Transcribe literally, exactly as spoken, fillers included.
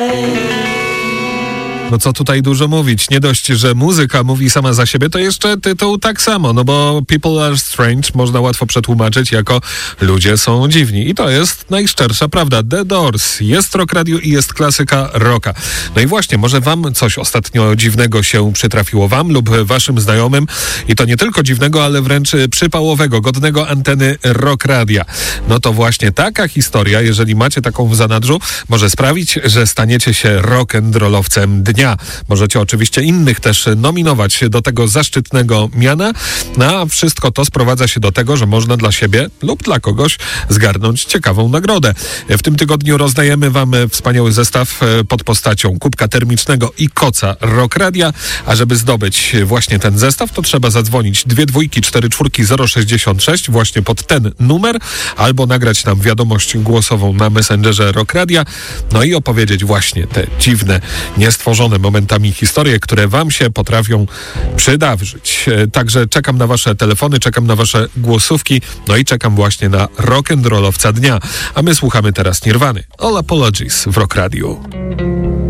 No co tutaj dużo mówić, nie dość, że muzyka mówi sama za siebie, to jeszcze tytuł tak samo, no bo People Are Strange można łatwo przetłumaczyć jako ludzie są dziwni i to jest najszczersza prawda. The Doors, jest Rock Radio i jest klasyka rocka. No i właśnie, może wam coś ostatnio dziwnego się przytrafiło, wam lub waszym znajomym i to nie tylko dziwnego, ale wręcz przypałowego, godnego anteny Rock Radia. No to właśnie taka historia, jeżeli macie taką w zanadrzu, może sprawić, że staniecie się rock'n'rollowcem dnia. Możecie oczywiście innych też nominować do tego zaszczytnego miana, no a wszystko to sprowadza się do tego, że można dla siebie lub dla kogoś zgarnąć ciekawą nagrodę. W tym tygodniu rozdajemy wam wspaniały zestaw pod postacią kubka termicznego i koca Rock Radia, a żeby zdobyć właśnie ten zestaw, to trzeba zadzwonić dwie dwójki, cztery czwórki, zero sześćdziesiąt sześć właśnie pod ten numer, albo nagrać nam wiadomość głosową na Messengerze Rock Radia, no i opowiedzieć właśnie te dziwne, niestworzone momentami historie, które wam się potrafią przydawżyć. Także czekam na wasze telefony, czekam na wasze głosówki, no i czekam właśnie na rock'n'rollowca dnia. A my słuchamy teraz Nirwany. All Apologies w Rock Radio.